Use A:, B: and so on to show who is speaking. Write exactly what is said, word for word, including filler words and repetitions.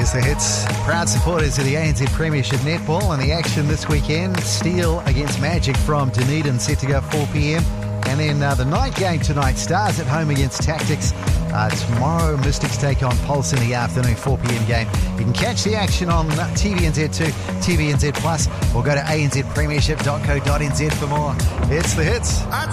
A: Here's the hits. Proud supporters of the A N Z Premiership Netball, and the action this weekend. Steel against Magic from Dunedin, set to go four p.m. And then uh, the night game tonight, Stars at home against Tactics. Uh, tomorrow, Mystics take on Pulse in the afternoon, four p.m. game. You can catch the action on T V N Z two, T V N Z Plus, or go to a n z premiership dot co dot n z for more. It's the hits.